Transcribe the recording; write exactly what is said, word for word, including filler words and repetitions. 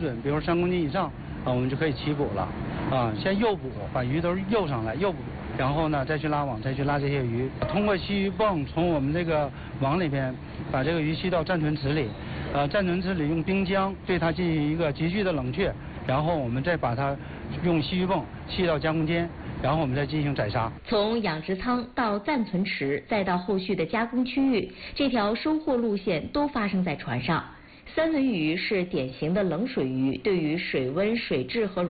准，比如三公斤以上啊，我们就可以起捕了啊。先诱捕，把鱼都是诱上来，诱捕，然后呢再去拉网，再去拉这些鱼。通过吸鱼泵从我们这个网里边把这个鱼吸到暂存池里，呃，暂存池里用冰浆对它进行一个急剧的冷却，然后我们再把它用吸鱼泵吸到加工间。然后我们再进行宰杀。 从养殖仓到暂存池，再到后续的加工区域，这条收获路线都发生在船上。三文鱼是典型的冷水鱼，对于水温、水质和